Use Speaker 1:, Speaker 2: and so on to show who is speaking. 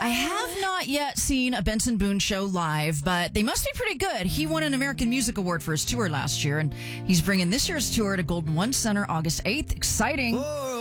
Speaker 1: I have not yet seen a Benson Boone show live, but they must be pretty good. He won an American Music Award for his tour last year, and he's bringing this year's tour to Golden One Center August 8th. Exciting.
Speaker 2: Whoa.